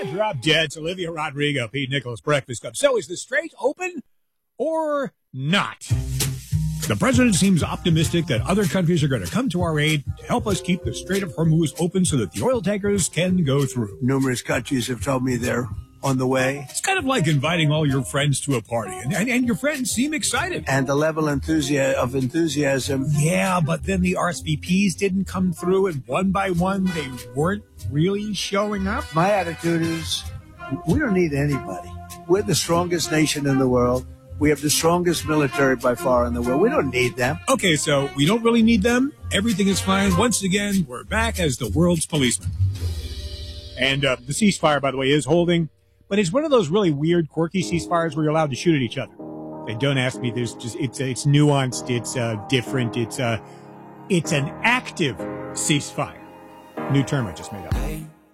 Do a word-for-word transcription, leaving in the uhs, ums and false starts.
Drop Dead. It's Olivia Rodrigo, Pete Nicholas, Breakfast Club. So is the Strait open or not? The president seems optimistic that other countries are going to come to our aid to help us keep the Strait of Hormuz open so that the oil tankers can go through. Numerous countries have told me they're on the way. It's kind of like inviting all your friends to a party, and, and, and your friends seem excited. And the level enthusi- of enthusiasm. Yeah, but then the R S V Ps didn't come through, and one by one, they weren't really showing up. My attitude is, we don't need anybody. We're the strongest nation in the world. We have the strongest military by far in the world. We don't need them. Okay, so we don't really need them. Everything is fine. Once again, we're back as the world's policeman. And uh, the ceasefire, by the way, is holding. But it's one of those really weird, quirky ceasefires where you're allowed to shoot at each other. And don't ask me. There's just it's it's nuanced. It's uh, different. It's uh, it's an active ceasefire. New term I just made up.